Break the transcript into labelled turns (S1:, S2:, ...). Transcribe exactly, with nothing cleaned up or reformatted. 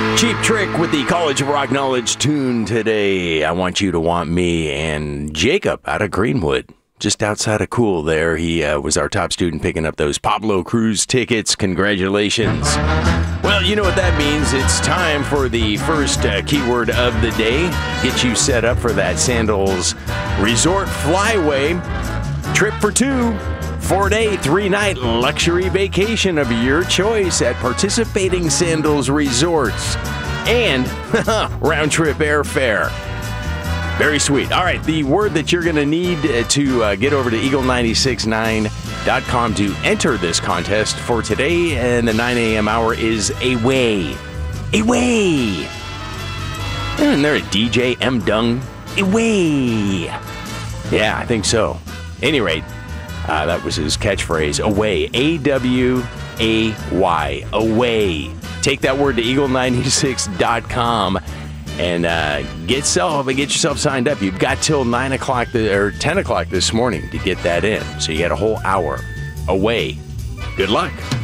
S1: Cheap Trick with the College of Rock Knowledge tune today. I Want You to Want Me, and Jacob out of Greenwood, just outside of Cool there. He uh, was our top student picking up those Pablo Cruz tickets. Congratulations. Well, you know what that means. It's time for the first uh, keyword of the day. Get you set up for that Sandals Resort Flyway trip for two. Four-day, three-night luxury vacation of your choice at participating Sandals resorts. And round-trip airfare. Very sweet. All right, the word that you're going to need to uh, get over to eagle nine six nine dot com to enter this contest for today and the nine a.m. hour is away. Away. Isn't there a D J, M. Dung? Away. Yeah, I think so. Any rate, Uh, that was his catchphrase, away, A W A Y, away. Take that word to eagle nine six dot com and uh, get, self, get yourself signed up. You've got till nine o'clock th- or ten o'clock this morning to get that in. So you got a whole hour away. Good luck.